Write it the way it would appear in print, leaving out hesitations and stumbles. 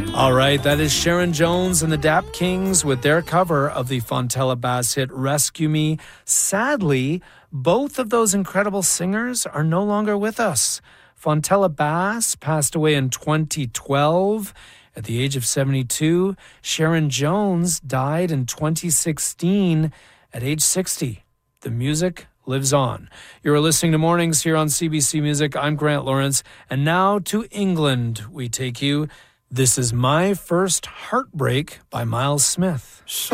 All right, that is Sharon Jones and the Dap Kings with their cover of the Fontella Bass hit Rescue Me. Sadly, both of those incredible singers are no longer with us. Fontella Bass passed away in 2012 at the age of 72. Sharon Jones died in 2016 at age 60. The music lives on. You're listening to Mornings here on CBC Music. I'm Grant Lawrence. And now to England we take you. This is My First Heartbreak by Miles Smith.